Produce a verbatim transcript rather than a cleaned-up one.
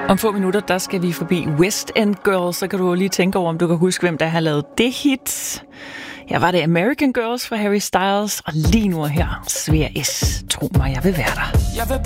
Om få minutter, der skal vi forbi West End Girls, så kan du lige tænke over, om du kan huske, hvem der har lavet det hit. Her var det American Girls fra Harry Styles, og lige nu her, Svær S. Tro mig, jeg vil være der. Jeg vil